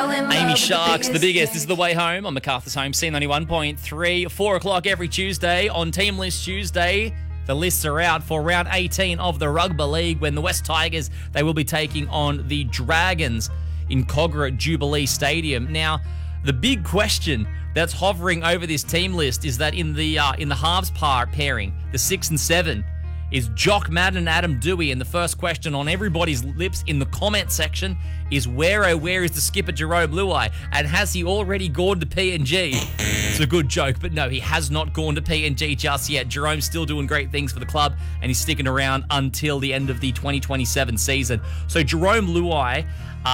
Amy Sharks, the biggest. This is The Way Home on MacArthur's Home, C91.3. 4 o'clock every Tuesday on Team List Tuesday. The lists are out for round 18 of the Rugby League when the West Tigers, they will be taking on the Dragons in Kogarah at Jubilee Stadium. Now, the big question that's hovering over this team list is that in the halves pairing, the 6 and 7, is Jock Madden and Adam Doueihi. And the first question on everybody's lips in the comment section is where is the skipper Jarome Luai? And has he already gone to PNG? It's a good joke, but no, he has not gone to PNG just yet. Jerome's still doing great things for the club, and he's sticking around until the end of the 2027 season. So Jarome Luai,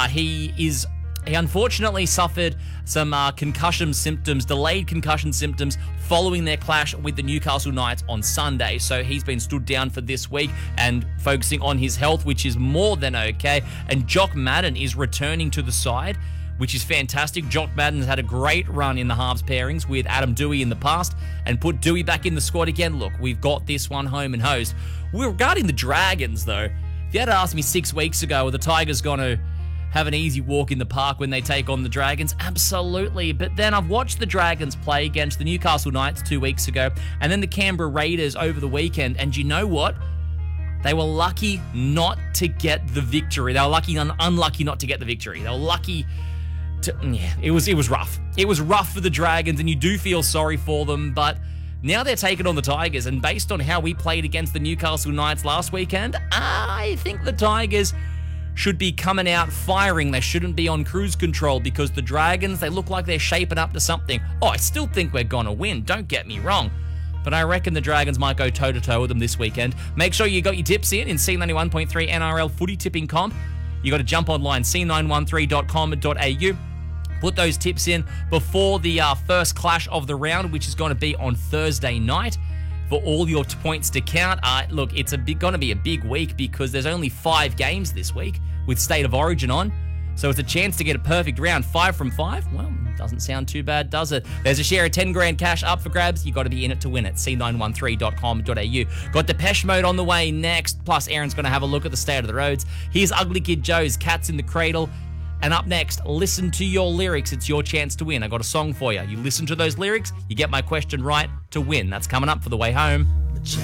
he unfortunately suffered some delayed concussion symptoms following their clash with the Newcastle Knights on Sunday. So he's been stood down for this week and focusing on his health, which is more than okay. And Jock Madden is returning to the side, which is fantastic. Jock Madden's had a great run in the halves pairings with Adam Doueihi in the past and put Doueihi back in the squad again. Look, we've got this one home and host. Regarding the Dragons, though, if you had asked me 6 weeks ago, are the Tigers going to have an easy walk in the park when they take on the Dragons? Absolutely. But then I've watched the Dragons play against the Newcastle Knights 2 weeks ago and then the Canberra Raiders over the weekend. And you know what? They were lucky not to get the victory. They were unlucky not to get the victory. They were lucky to... Yeah, it was rough. It was rough for the Dragons, and you do feel sorry for them, but now they're taking on the Tigers, and based on how we played against the Newcastle Knights last weekend, I think the Tigers should be coming out firing. They shouldn't be on cruise control because the Dragons, they look like they're shaping up to something. Oh, I still think we're going to win, don't get me wrong. But I reckon the Dragons might go toe-to-toe with them this weekend. Make sure you got your tips in C91.3 NRL Footy Tipping Comp. You got to jump online, c913.com.au. Put those tips in before the first clash of the round, which is going to be on Thursday night, for all your points to count. Look, it's going to be a big week because there's only 5 games this week with State of Origin on. So it's a chance to get a perfect round. 5 from 5? Well, doesn't sound too bad, does it? There's a share of 10 grand cash up for grabs. You got to be in it to win it. C913.com.au. Got Depeche Mode on the way next. Plus, Aaron's going to have a look at the state of the roads. Here's Ugly Kid Joe's Cats in the Cradle. And up next, listen to your lyrics. It's your chance to win. I got a song for you. You listen to those lyrics, you get my question right to win. That's coming up for The Way Home.